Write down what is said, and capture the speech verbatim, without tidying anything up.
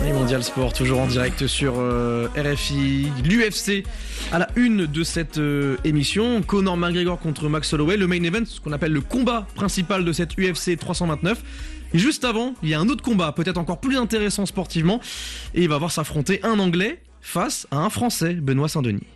Et Mondial Sport, toujours en direct sur euh, R F I, l'U F C à la une de cette euh, émission. Conor McGregor contre Max Holloway, le main event, ce qu'on appelle le combat principal de cette U F C trois cent vingt-neuf. Et juste avant, il y a un autre combat, peut-être encore plus intéressant sportivement, et il va voir s'affronter un Anglais face à un Français, Benoît Saint-Denis.